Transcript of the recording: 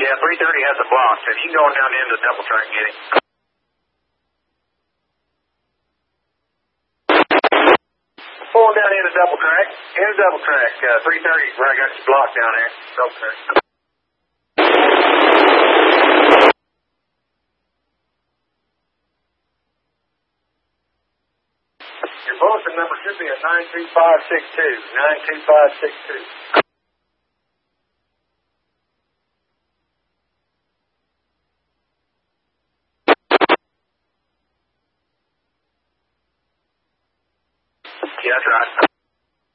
Yeah, 330 has a block. So you can go on down into the double track and get him. Pulling down into double track. Into double track. 330 where I got you blocked down there. Double track. Your bulletin number should be a 92562. 92562. Yeah, that's right.